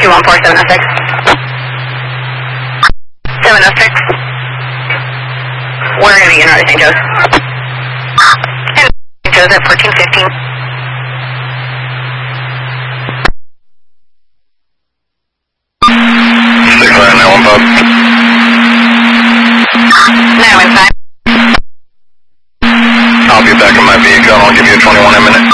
214-706. 706. We're going to be in St. Joe's. And St. Joe's at 1415. Now inside. I'll be back in my vehicle. I'll give you a 21 in a minute.